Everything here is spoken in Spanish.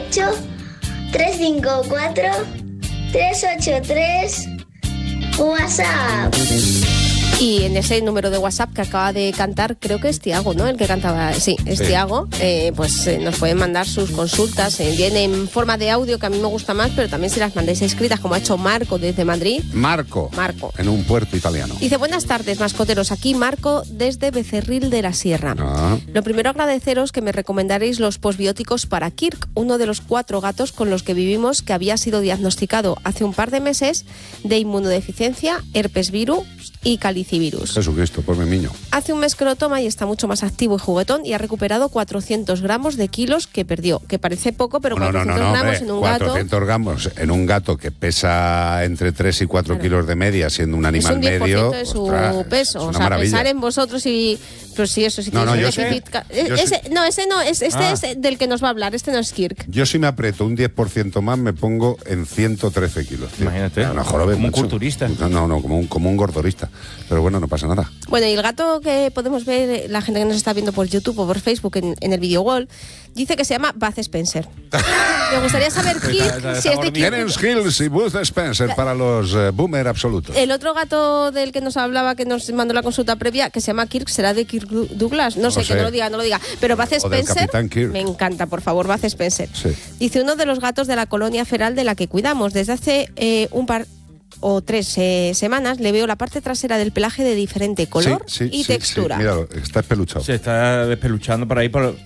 354 383 WhatsApp. Y en ese número de WhatsApp que acaba de cantar, creo que es Tiago, ¿no? El que cantaba, sí, es Tiago. Nos pueden mandar sus consultas. Viene en forma de audio, que a mí me gusta más, pero también si las mandáis escritas, como ha hecho Marco desde Madrid. Marco. En un puerto italiano. Dice, buenas tardes, mascoteros. Aquí Marco desde Becerril de la Sierra. Lo primero, agradeceros que me recomendaréis los posbióticos para Kirk, uno de los 4 gatos con los que vivimos, que había sido diagnosticado hace un par de meses de inmunodeficiencia, herpes virus y calicivirus. Jesucristo, pues mi niño. Hace un mes que lo toma y está mucho más activo y juguetón, y ha recuperado 400 gramos de kilos que perdió, que parece poco, pero 400 gramos hombre, en un 400 gramos en un gato que pesa entre 3 y 4 kilos de media, siendo un animal medio. Es un 10% de su peso. O sea, maravilla. Pensar en vosotros y... Pues sí, eso sí tiene un déficit. Este es del que nos va a hablar, este no es Kirk. Yo si me aprieto un 10% más me pongo en 113 kilos. Tío. Imagínate, como un culturista. No, como un gordorista. Pero bueno, no pasa nada. Bueno, y el gato que podemos ver, la gente que nos está viendo por YouTube o por Facebook en el video wall, dice que se llama Bud Spencer. Me gustaría saber Kirk, si es de Kirk. Tienen Skills y Bud Spencer para los boomer absolutos. El otro gato del que nos hablaba, que nos mandó la consulta previa, que se llama Kirk, será de Kirk Douglas. No sé, que no lo diga. Pero Bud Spencer, me encanta, por favor, Bud Spencer. Sí. Dice, uno de los gatos de la colonia feral de la que cuidamos. Desde hace un par o 3 semanas le veo la parte trasera del pelaje de diferente color y textura. Sí, míralo, está espeluchado. Se está despeluchando por ahí